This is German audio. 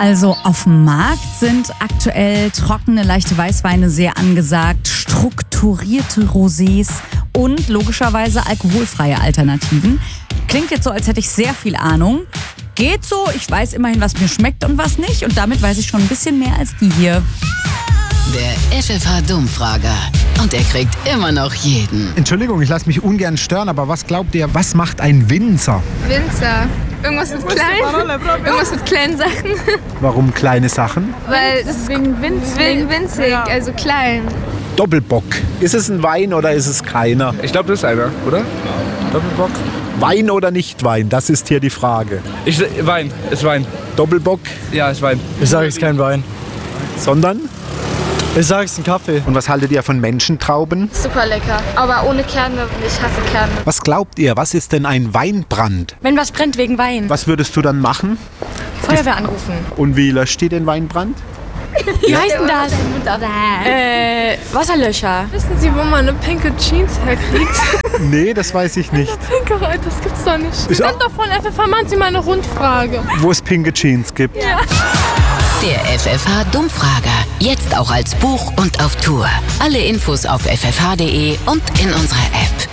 Also auf dem Markt sind aktuell trockene, leichte Weißweine sehr angesagt, strukturierte Rosés und logischerweise alkoholfreie Alternativen. Klingt jetzt so, als hätte ich sehr viel Ahnung. Geht so, ich weiß immerhin, was mir schmeckt und was nicht. Und damit weiß ich schon ein bisschen mehr als die hier. Der FFH-Dummfrager. Und er kriegt immer noch jeden. Entschuldigung, ich lasse mich ungern stören, aber was glaubt ihr, was macht ein Winzer? Winzer. Irgendwas mit Irgendwas mit kleinen Sachen. Warum kleine Sachen? Weil das ist wegen winzig, also klein. Doppelbock. Ist es ein Wein oder ist es keiner? Ich glaube, das ist einer, oder? Doppelbock? Wein oder nicht Wein? Das ist hier die Frage. Wein, ist Wein. Doppelbock? Ja, ist Wein. Ich sage, es ist kein Wein. Sondern? Ich sage, es ist ein Kaffee. Und was haltet ihr von Menschentrauben? Super lecker, aber ohne Kerne. Ich hasse Kerne. Was glaubt ihr, was ist denn ein Weinbrand? Wenn was brennt wegen Wein. Was würdest du dann machen? Feuerwehr anrufen. Und wie löscht ihr den Weinbrand? Wie heißt denn das? Wasserlöscher. Wissen Sie, wo man eine pinke Jeans herkriegt? Nee, das weiß ich nicht. Pinke, das gibt's doch nicht. Sie Ist sind doch von FFH, machen Sie mal eine Rundfrage. Wo es pinke Jeans gibt. Ja. Der FFH-Dummfrager. Jetzt auch als Buch und auf Tour. Alle Infos auf ffh.de und in unserer App.